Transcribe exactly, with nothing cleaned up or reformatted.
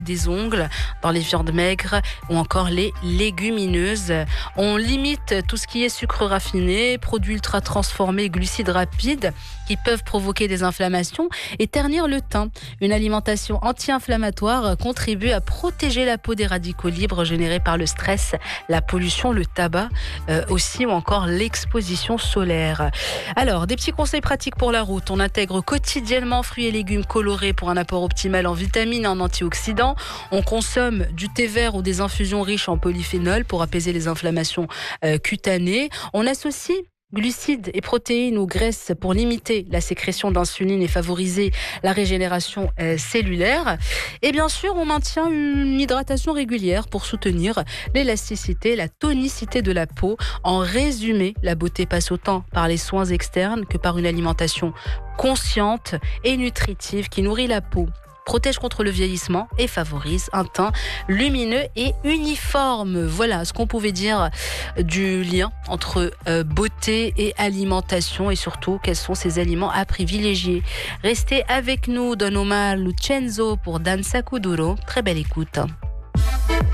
des ongles, dans les viandes maigres ou encore les légumineuses. On limite tout ce qui est sucre raffiné, produits ultra transformés, glucides rapides qui peuvent provoquer des inflammations et ternir le teint. Une alimentation anti-inflammatoire contribue à protéger la peau des radicaux libres générés par le stress, la pollution, le tabac euh, aussi ou encore l'exposition solaire. Alors, des petits conseils pratiques pour la route. On intègre quotidiennement fruits et légumes colorés pour un apport optimal en vitamines et en antioxydants. On consomme du thé vert ou des infusions riches en polyphénol pour apaiser les inflammations euh, cutanées. On associe glucides et protéines ou graisses pour limiter la sécrétion d'insuline et favoriser la régénération euh, cellulaire. Et bien sûr, on maintient une hydratation régulière pour soutenir l'élasticité, la tonicité de la peau. En résumé, la beauté passe autant par les soins externes que par une alimentation consciente et nutritive qui nourrit la peau, protège contre le vieillissement et favorise un teint lumineux et uniforme. Voilà ce qu'on pouvait dire du lien entre euh, beauté et alimentation et surtout quels sont ces aliments à privilégier. Restez avec nous, Don Omar Lucenzo pour Danza Kuduro. Très belle écoute.